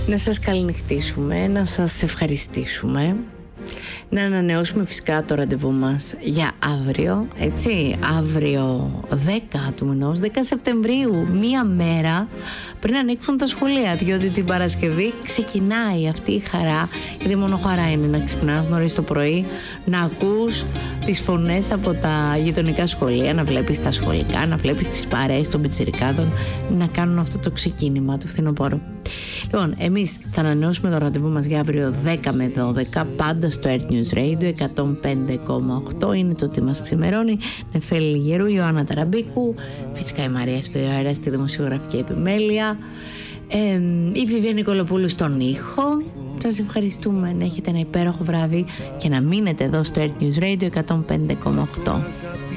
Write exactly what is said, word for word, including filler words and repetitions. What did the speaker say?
να σας καληνυχτήσουμε, να σας ευχαριστήσουμε, να ανανεώσουμε φυσικά το ραντεβού μας για αύριο, έτσι, αύριο δέκα του μηνός, δέκα Σεπτεμβρίου, μία μέρα πριν ανοίξουν τα σχολεία, διότι την Παρασκευή ξεκινάει αυτή η χαρά, γιατί μόνο χαρά είναι να ξυπνάς νωρίς το πρωί, να ακούς τις φωνές από τα γειτονικά σχολεία, να βλέπεις τα σχολικά, να βλέπεις τις παρέες των πιτσιρικάδων να κάνουν αυτό το ξεκίνημα του φθινοπόρου. Λοιπόν, εμείς θα ανανεώσουμε το ραντεβού μας για αύριο δέκα με δώδεκα, πάντα στο Earth News Radio εκατόν πέντε κόμμα οκτώ. Είναι το τι μας ξημερώνει. Νεφέλη Λιγερού, Ιωάννα Ταραμπίκου, φυσικά η Μαρία Σφυροαέρα στη δημοσιογραφική επιμέλεια, ε, η Βιβία Νικολοπούλου στον ήχο. Σας ευχαριστούμε, να έχετε ένα υπέροχο βράδυ και να μείνετε εδώ στο Earth News Radio εκατόν πέντε κόμμα οκτώ.